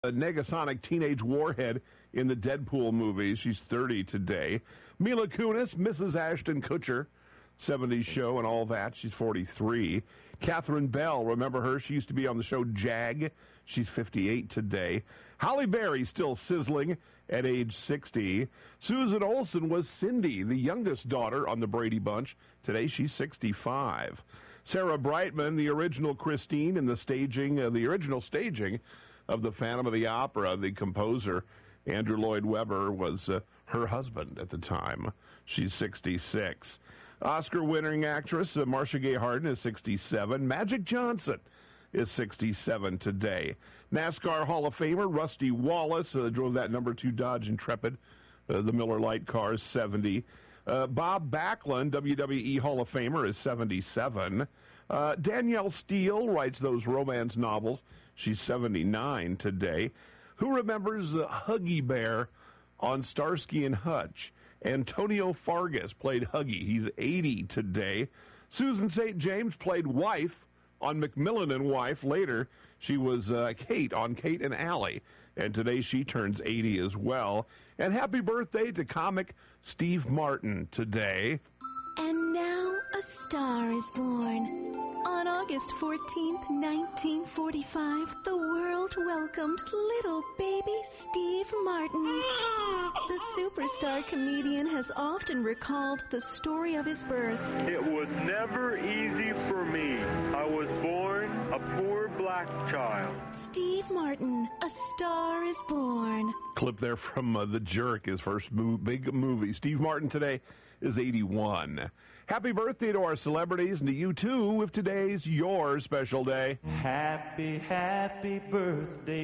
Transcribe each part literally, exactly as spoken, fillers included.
A Negasonic teenage warhead in the Deadpool movies. She's thirty today. Mila Kunis, Missus Ashton Kutcher, seventies show and all that. She's forty-three. Catherine Bell, remember her? She used to be on the show Jag. She's fifty-eight today. Halle Berry, still sizzling at age sixty. Susan Olsen was Cindy, the youngest daughter on the Brady Bunch. Today she's sixty-five. Sarah Brightman, the original Christine in the staging, uh, the original staging of the Phantom of the Opera. The composer, Andrew Lloyd Webber, was uh, her husband at the time. She's sixty-six. Oscar-winning actress uh, Marcia Gay Harden is sixty-seven. Magic Johnson is sixty-seven today. NASCAR Hall of Famer Rusty Wallace uh, drove that number two Dodge Intrepid, uh, the Miller Lite car, is seventy. Uh, Bob Backlund, W W E Hall of Famer, is seventy-seven. Uh, Danielle Steele writes those romance novels. She's seventy-nine today. Who remembers uh, Huggy Bear on Starsky and Hutch? Antonio Fargas played Huggy. He's eighty today. Susan Saint James played wife on Macmillan and Wife. Later, she was uh, Kate on Kate and Allie. And today she turns eighty as well. And happy birthday to comic Steve Martin today. And now a star is born. On August fourteenth, nineteen forty-five, the world welcomed little baby Steve Martin. The superstar comedian has often recalled the story of his birth. It was never easy for me. I was born a poor black child. Steve Martin, A Star is Born. Clip there from uh, The Jerk, his first mo- big movie. Steve Martin today is eighty-one. Happy birthday to our celebrities and to you, too, if today's your special day. Happy, happy birthday,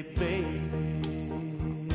baby.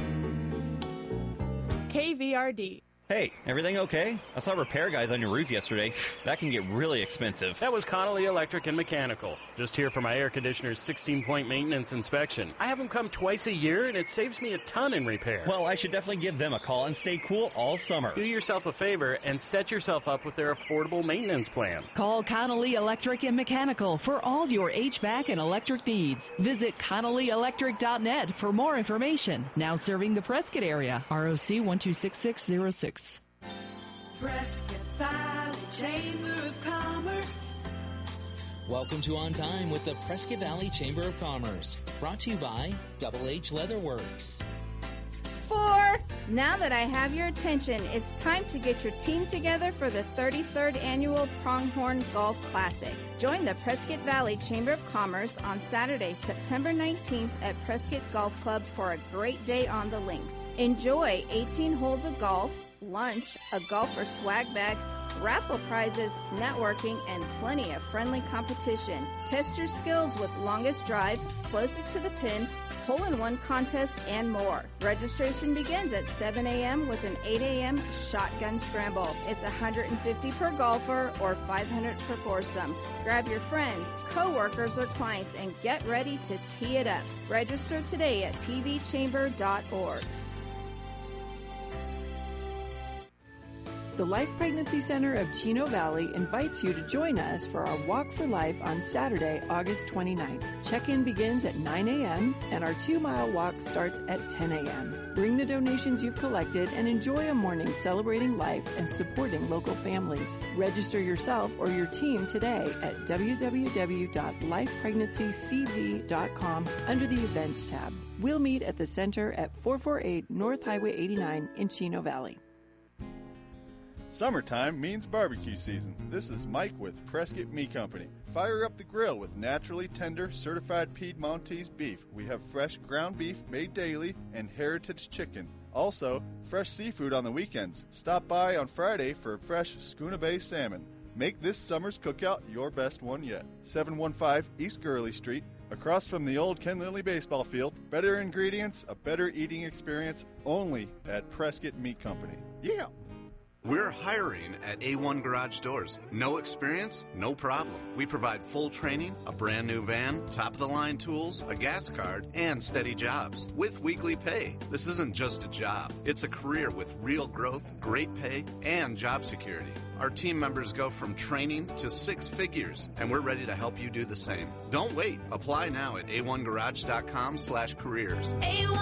K V R D. Hey, everything okay? I saw repair guys on your roof yesterday. That can get really expensive. That was Connolly Electric and Mechanical. Just here for my air conditioner's sixteen-point maintenance inspection. I have them come twice a year, and it saves me a ton in repair. Well, I should definitely give them a call and stay cool all summer. Do yourself a favor and set yourself up with their affordable maintenance plan. Call Connolly Electric and Mechanical for all your H V A C and electric needs. Visit Connolly Electric dot net for more information. Now serving the Prescott area. R O C one two six six zero six. Prescott Valley Chamber of Commerce. Welcome to On Time with the Prescott Valley Chamber of Commerce. Brought to you by Double H Leatherworks. Four. Now that I have your attention, it's time to get your team together for the thirty-third Annual Pronghorn Golf Classic. Join the Prescott Valley Chamber of Commerce on Saturday, September nineteenth at Prescott Golf Club for a great day on the links. Enjoy eighteen holes of golf, lunch, a golfer swag bag, raffle prizes, networking, and plenty of friendly competition. Test your skills with longest drive, closest to the pin, hole-in-one contest, and more. Registration begins at seven a.m. with an eight a.m. shotgun scramble. It's one hundred fifty dollars per golfer or five hundred dollars per foursome. Grab your friends, co-workers, or clients and get ready to tee it up. Register today at p v chamber dot org. The Life Pregnancy Center of Chino Valley invites you to join us for our Walk for Life on Saturday, August twenty-ninth. Check-in begins at nine a.m. and our two-mile walk starts at ten a.m. Bring the donations you've collected and enjoy a morning celebrating life and supporting local families. Register yourself or your team today at w w w dot life pregnancy c v dot com under the Events tab. We'll meet at the center at four forty-eight North Highway eighty-nine in Chino Valley. Summertime means barbecue season. This is Mike with Prescott Meat Company. Fire up the grill with naturally tender, certified Piedmontese beef. We have fresh ground beef made daily and heritage chicken. Also, fresh seafood on the weekends. Stop by on Friday for fresh Schooner Bay salmon. Make this summer's cookout your best one yet. seven one five East Gurley Street, across from the old Ken Lilly baseball field. Better ingredients, a better eating experience, only at Prescott Meat Company. Yeah! We're hiring at A one Garage Doors. No experience? No problem. We provide full training, a brand new van, top-of-the-line tools, a gas card, and steady jobs with weekly pay. This isn't just a job. It's a career with real growth, great pay, and job security. Our team members go from training to six figures, and we're ready to help you do the same. Don't wait. Apply now at a one garage dot com slash careers. A one